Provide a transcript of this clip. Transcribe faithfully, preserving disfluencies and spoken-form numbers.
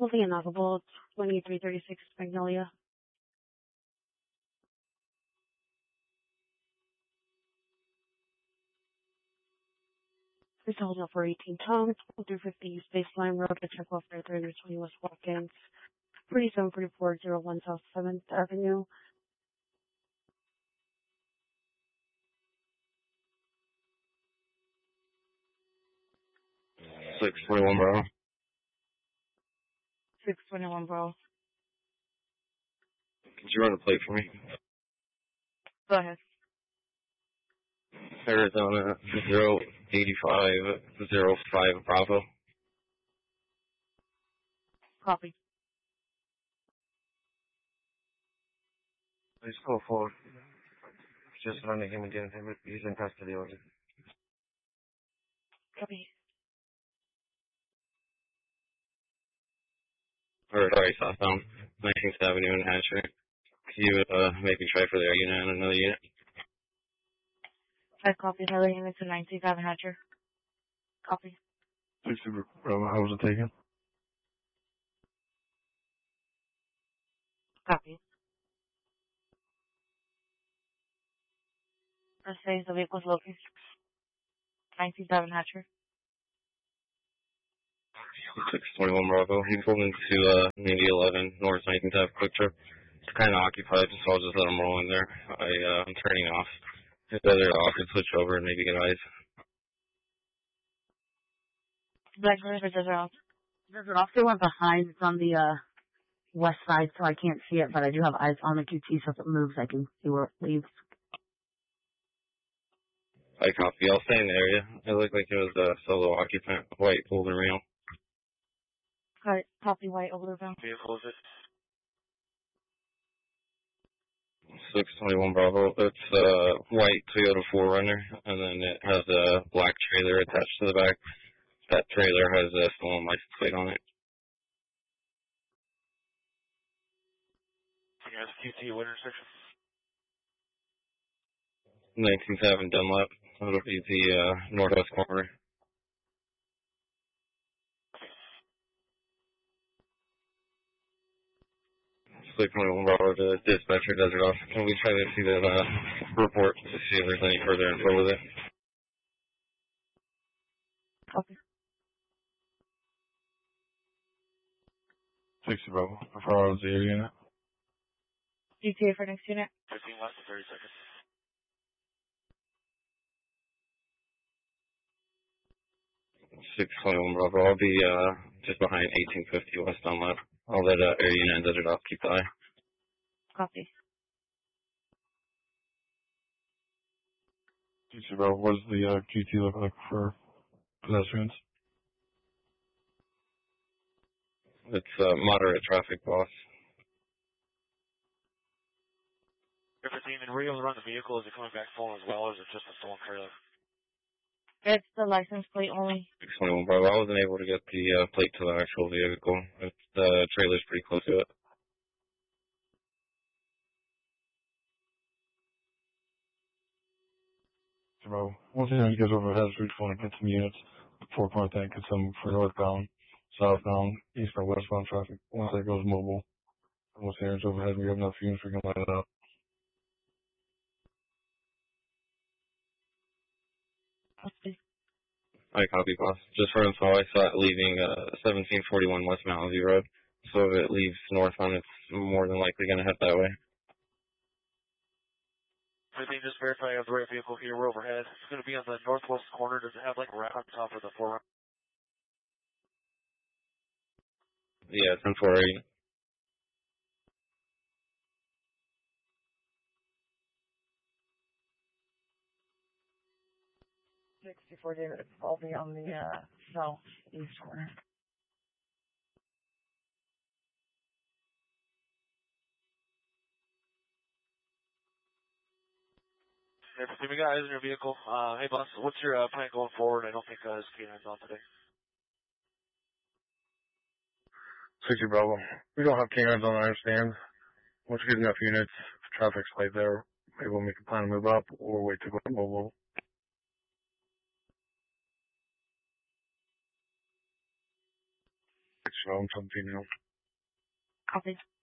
Moving inoperable, twenty-three thirty-six Magnolia. Please hold up for eighteen tons, two fifty East Baseline Road, to check off for three twenty West Watkins, forty-seven forty-four oh one South seventh Avenue. six twenty-one Bravo. six twenty-one Bravo. Could you run a plate for me? Go ahead. Arizona zero eighty-five zero five Bravo. Copy. Please go forward. Just running him again. He's in custody order. Copy. Or, sorry, southbound, nineteenth Avenue in Hatcher. Can you uh, maybe try for their unit and another unit? I copy another unit to nineteenth Avenue Hatcher. Copy. six Bravo, how was it taken? Copy. First phase, the vehicle's located. nineteenth Avenue Hatcher. six twenty-one Bravo. He pulled into uh, maybe eleven North nineteenth Avenue Quick Trip. It's kind of occupied, so I'll just let him roll in there. I, uh, I'm turning off. If they're off, I switch over and maybe get eyes. Black River Desert Off. Desert Off, they went behind. It's on the uh, west side, so I can't see it, but I do have eyes on the Q T, so if it moves, I can see where it leaves. I copy. I'll stay in the area. It looked like it was a solo occupant, white, golden real. Alright, copy white over there. Vehicle is it? six twenty-one Bravo. It's a uh, white Toyota four runner, and then it has a black trailer attached to the back. That trailer has a stolen license plate on it. You guys Q T, what intersection? nineteenth Avenue Dunlap. That'll be the uh, northwest corner. six twenty-one Bravo to dispatcher Desert Off. Can we try to see that uh, report to see if there's any further info with it? Copy. six Bravo, before I was the unit. G T A for next unit. fifteen less than thirty seconds. six twenty-one Bravo. I'll be uh, just behind eighteen fifty West Dunlap. I'll let uh, Air Unit and Desert Off keep the eye. Copy. G T Bravo, what does the uh, Q T look like for pedestrians? It's uh, moderate traffic, boss. fifteen, and were you able to run the vehicle? Is it coming back full as well, or is it just a stolen trailer? It's the license plate only. six twenty-one Bravo. I wasn't able to get the uh, plate to the actual vehicle. It's, the trailer's pretty close to it. Bravo, once you know, you guys overhead, we just want to get some units, four point tank, get some for northbound, southbound, eastbound, westbound traffic. Once that goes mobile, once the area's overhead, we have enough units, we can light it up. Okay. I copy, boss. Just for info, I saw it leaving uh, seventeen forty-one West Mountain View Road. So if it leaves northbound, it's more than likely going to head that way. fifteen, just verify I have the right vehicle here. We're overhead. It's going to be on the northwest corner. Does it have like a rack on top of the four? Yeah, ten four eight. sixty-four David, I'll be on the uh, southeast corner. Hey, fifteen, we got eyes in your vehicle. Uh, hey, boss, what's your uh, plan going forward? I don't think uh, this canine's on today. sixty Bravo, we don't have canines on, I understand. Once we get enough units, if traffic's right there, maybe we'll make a plan to move up or wait to go mobile. so I'm seventeen now. Copy.